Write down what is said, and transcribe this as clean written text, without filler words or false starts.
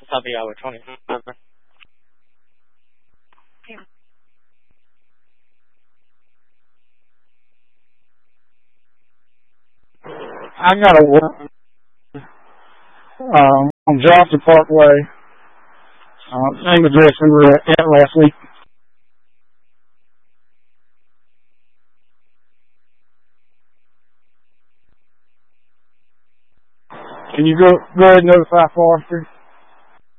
Copy hour 27. I got a work on Johnson Parkway. Same address we were at last week. Can you go ahead and notify Forrester?